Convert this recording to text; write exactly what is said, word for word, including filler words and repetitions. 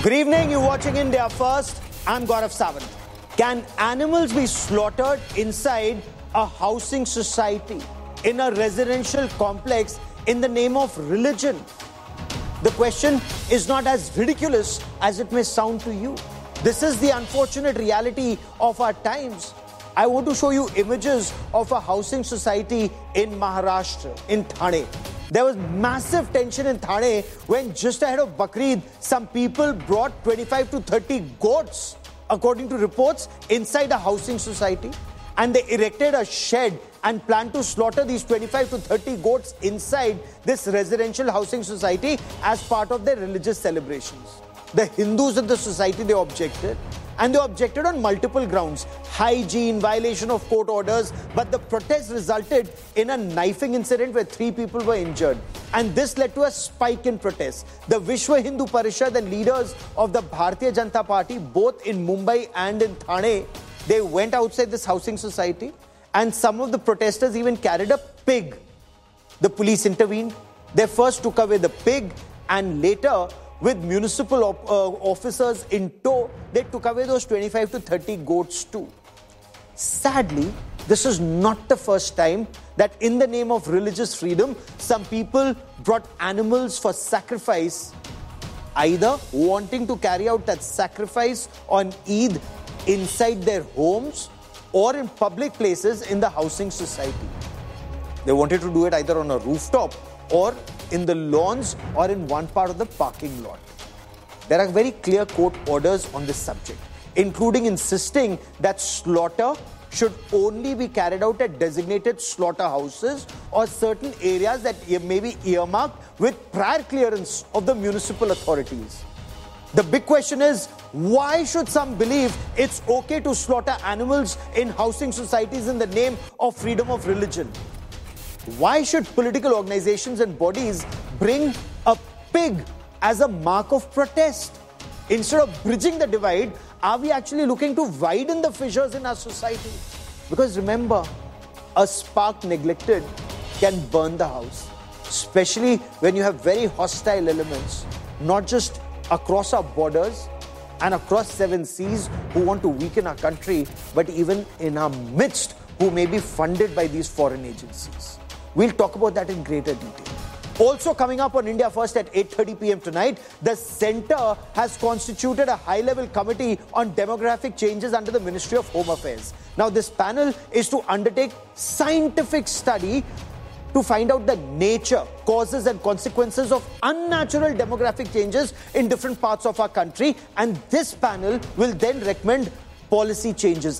Good evening, you're watching India First. I'm Gaurav Sawant. Can animals be slaughtered inside a housing society, in a residential complex, in the name of religion? The question is not as ridiculous as it may sound to you. This is the unfortunate reality of our times. I want to show you images of a housing society in Maharashtra, in Thane. There was massive tension in Thane when just ahead of Bakrid, some people brought twenty-five to thirty goats, according to reports, inside a housing society. And they erected a shed and planned to slaughter these twenty-five to thirty goats inside this residential housing society as part of their religious celebrations. The Hindus in the society, they objected. And they objected on multiple grounds. Hygiene, violation of court orders. But the protest resulted in a knifing incident where three people were injured. And this led to a spike in protests. The Vishwa Hindu Parishad and leaders of the Bharatiya Janata Party, both in Mumbai and in Thane, they went outside this housing society. And some of the protesters even carried a pig. The police intervened. They first took away the pig, and later, with municipal op- uh, officers in tow, they took away those twenty-five to thirty goats too. Sadly, this is not the first time that in the name of religious freedom, some people brought animals for sacrifice, either wanting to carry out that sacrifice on Eid inside their homes or in public places in the housing society. They wanted to do it either on a rooftop or in the lawns or in one part of the parking lot. There are very clear court orders on this subject, including insisting that slaughter should only be carried out at designated slaughterhouses or certain areas that may be earmarked with prior clearance of the municipal authorities. The big question is, why should some believe it's okay to slaughter animals in housing societies in the name of freedom of religion? Why should political organizations and bodies bring a pig as a mark of protest? Instead of bridging the divide, are we actually looking to widen the fissures in our society? Because remember, a spark neglected can burn the house, especially when you have very hostile elements, not just across our borders and across seven seas who want to weaken our country, but even in our midst who may be funded by these foreign agencies. We'll talk about that in greater detail. Also coming up on India First at eight thirty p.m. tonight, the Centre has constituted a high-level committee on demographic changes under the Ministry of Home Affairs. Now, this panel is to undertake scientific study to find out the nature, causes and consequences of unnatural demographic changes in different parts of our country. And this panel will then recommend policy changes.